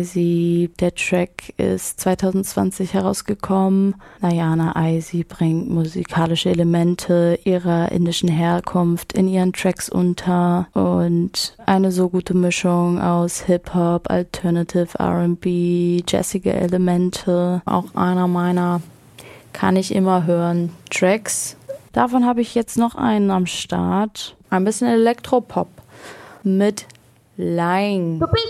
Der Track ist 2020 herausgekommen. Nayana Aisee bringt musikalische Elemente ihrer indischen Herkunft in ihren Tracks unter und eine so gute Mischung aus Hip-Hop, Alternative R&B, jazzige Elemente. Auch einer meiner kann ich immer hören Tracks. Davon habe ich jetzt noch einen am Start. Ein bisschen Elektropop mit Lying.